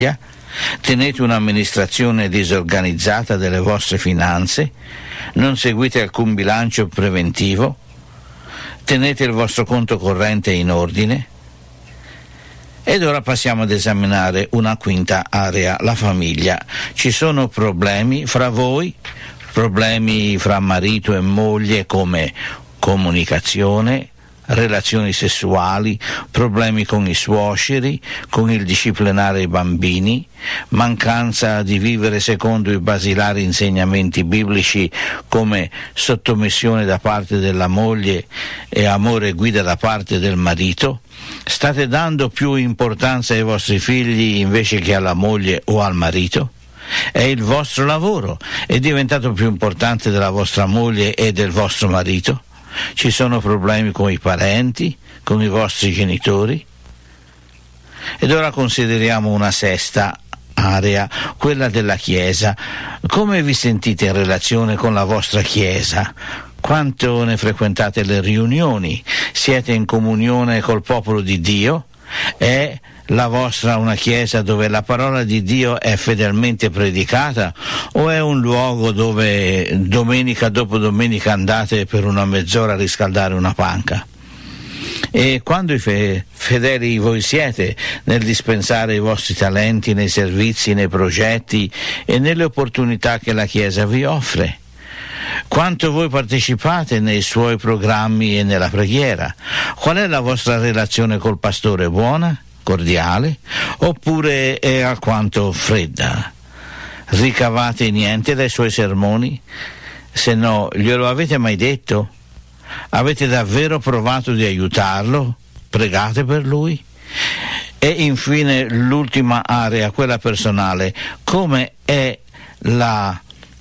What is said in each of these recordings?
tenete un'amministrazione disorganizzata delle vostre finanze, non seguite alcun bilancio preventivo, tenete il vostro conto corrente in ordine. Ed ora passiamo ad esaminare una quinta area, la famiglia. Ci sono problemi fra voi, problemi fra marito e moglie come comunicazione, relazioni sessuali, problemi con i suoceri, con il disciplinare i bambini, mancanza di vivere secondo i basilari insegnamenti biblici come sottomissione da parte della moglie e amore e guida da parte del marito. State dando più importanza ai vostri figli invece che alla moglie o al marito? È il vostro lavoro è diventato più importante della vostra moglie e del vostro marito? Ci sono problemi con i parenti, con i vostri genitori? Ed ora consideriamo una sesta area, quella della Chiesa. Come vi sentite in relazione con la vostra Chiesa? Quanto ne frequentate le riunioni? Siete in comunione col popolo di Dio? È la vostra una chiesa dove la parola di Dio è fedelmente predicata, o è un luogo dove domenica dopo domenica andate per una mezz'ora a riscaldare una panca? E quando fedeli voi siete nel dispensare i vostri talenti nei servizi, nei progetti e nelle opportunità che la Chiesa vi offre? Quanto voi partecipate nei suoi programmi e nella preghiera? Qual è la vostra relazione col pastore? Buona? Cordiale? Oppure è alquanto fredda? Ricavate niente dai suoi sermoni? Se no, glielo avete mai detto? Avete davvero provato di aiutarlo? Pregate per lui? E infine l'ultima area, quella personale. Come è la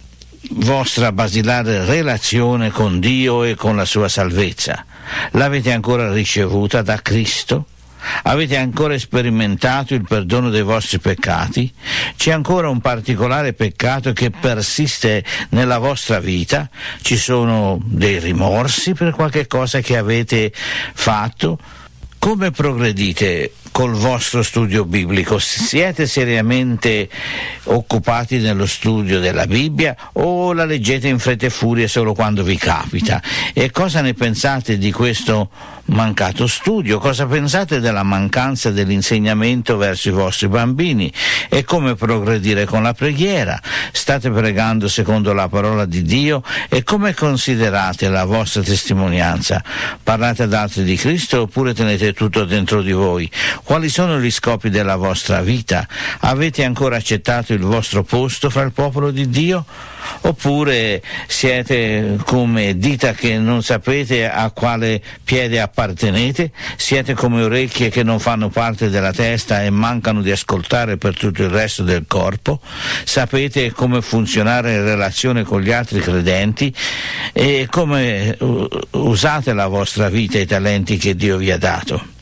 vostra basilare relazione con Dio e con la sua salvezza? L'avete ancora ricevuta da Cristo? Avete ancora sperimentato il perdono dei vostri peccati? C'è ancora un particolare peccato che persiste nella vostra vita? Ci sono dei rimorsi per qualche cosa che avete fatto? Come progredite col vostro studio biblico? Siete seriamente occupati nello studio della Bibbia o la leggete in fretta e furia solo quando vi capita? E cosa ne pensate di questo mancato studio? Cosa pensate della mancanza dell'insegnamento verso i vostri bambini? E come progredire con la preghiera? State pregando secondo la parola di Dio? E come considerate la vostra testimonianza? Parlate ad altri di Cristo oppure tenete tutto dentro di voi? Quali sono gli scopi della vostra vita? Avete ancora accettato il vostro posto fra il popolo di Dio? Oppure siete come dita che non sapete a quale piede appartenete? Siete come orecchie che non fanno parte della testa e mancano di ascoltare per tutto il resto del corpo? Sapete come funzionare in relazione con gli altri credenti? E come usate la vostra vita e i talenti che Dio vi ha dato?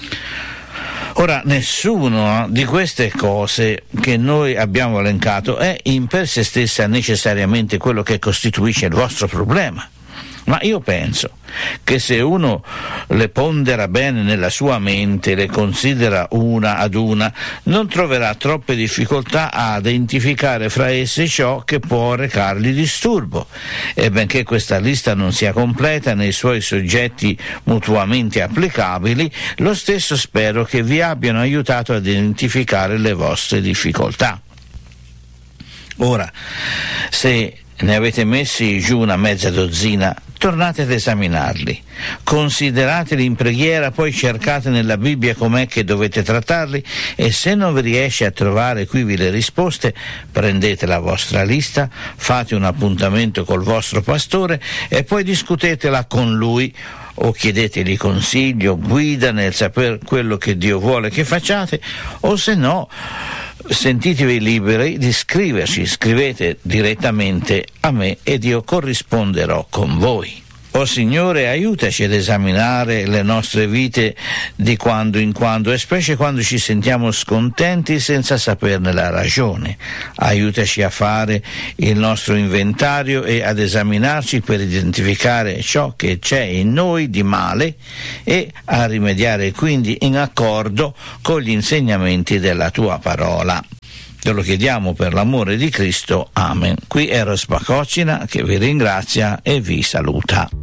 Ora, nessuna di queste cose che noi abbiamo elencato è in per sé stessa necessariamente quello che costituisce il vostro problema. Ma io penso che se uno le pondera bene nella sua mente, le considera una ad una, non troverà troppe difficoltà a identificare fra esse ciò che può recargli disturbo. E benché questa lista non sia completa nei suoi soggetti mutuamente applicabili, lo stesso spero che vi abbiano aiutato ad identificare le vostre difficoltà. Ora, se ne avete messi giù una mezza dozzina, tornate ad esaminarli, considerateli in preghiera, poi cercate nella Bibbia com'è che dovete trattarli, e se non vi riesce a trovare qui le risposte, prendete la vostra lista, fate un appuntamento col vostro pastore e poi discutetela con lui, o chiedetegli consiglio, guida nel sapere quello che Dio vuole che facciate, o se no sentitevi liberi di scriverci, scrivete direttamente a me ed io corrisponderò con voi. O Signore, aiutaci ad esaminare le nostre vite di quando in quando, e specie quando ci sentiamo scontenti senza saperne la ragione. Aiutaci a fare il nostro inventario e ad esaminarci per identificare ciò che c'è in noi di male e a rimediare quindi in accordo con gli insegnamenti della tua parola. Te lo chiediamo per l'amore di Cristo. Amen. Qui è Eros Pacocina che vi ringrazia e vi saluta.